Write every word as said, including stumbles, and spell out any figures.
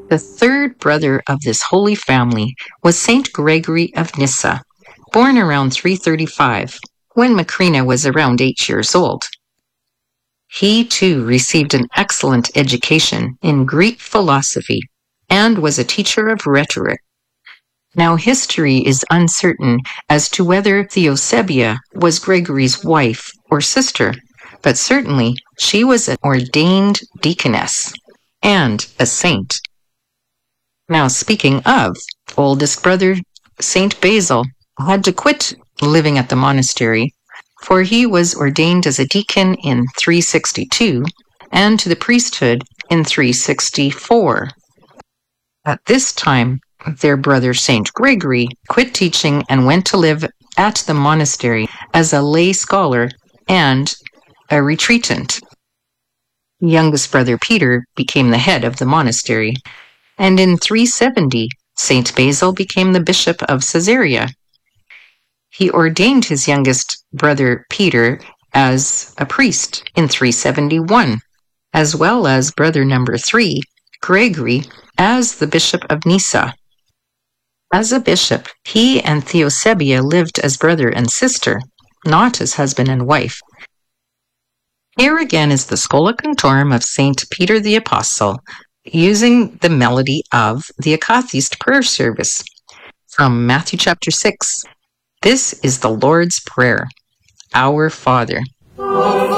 The third brother of this holy family was Saint Gregory of Nyssa, born around three thirty-five, when Macrina was around eight years old. He too received an excellent education in Greek philosophy and was a teacher of rhetoric. Now, history is uncertain as to whether Theosebia was Gregory's wife or sister, but certainly she was an ordained deaconess and a saint. Now, speaking of, oldest brother Saint Basil had to quit living at the monastery, for he was ordained as a deacon in three sixty-two and to the priesthood in three sixty-four. At this time, their brother Saint Gregory quit teaching and went to live at the monastery as a lay scholar and a retreatant. Youngest brother Peter became the head of the monastery, and in three seventy, Saint Basil became the bishop of Caesarea. He ordained his youngest brother Peter as a priest in three seventy-one, as well as brother number three, Gregory, as the bishop of Nyssa. As a bishop, he and Theosebia lived as brother and sister, not as husband and wife. Here again is the Schola Cantorum of Saint Peter the Apostle, using the melody of the Akathist prayer service. From Matthew chapter six, this is the Lord's Prayer. Our Father,